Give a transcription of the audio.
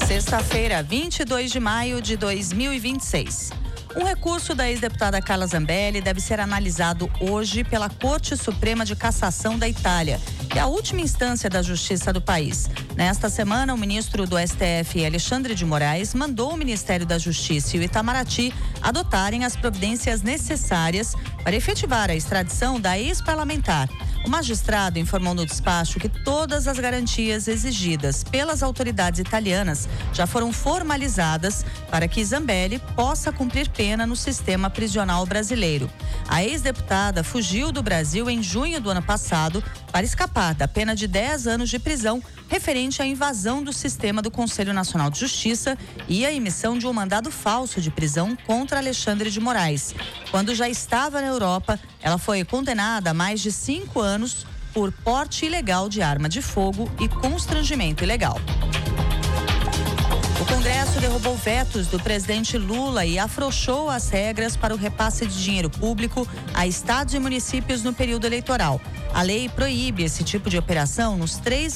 Sexta-feira, 22 de maio de 2026. Um recurso da ex-deputada Carla Zambelli deve ser analisado hoje pela Corte Suprema de Cassação da Itália, que é a última instância da justiça do país. Nesta semana, o ministro do STF, Alexandre de Moraes, mandou o Ministério da Justiça e o Itamaraty adotarem as providências necessárias para efetivar a extradição da ex-parlamentar. O magistrado informou no despacho que todas as garantias exigidas pelas autoridades italianas já foram formalizadas para que Zambelli possa cumprir pena no sistema prisional brasileiro. A ex-deputada fugiu do Brasil em junho do ano passado para escapar da pena de 10 anos de prisão referente à invasão do sistema do Conselho Nacional de Justiça e a emissão de um mandado falso de prisão contra Alexandre de Moraes. Quando já estava na Europa, ela foi condenada a mais de 5 anos por porte ilegal de arma de fogo e constrangimento ilegal. O Congresso derrubou vetos do presidente Lula e afrouxou as regras para o repasse de dinheiro público a estados e municípios no período eleitoral. A lei proíbe esse tipo de operação nos 3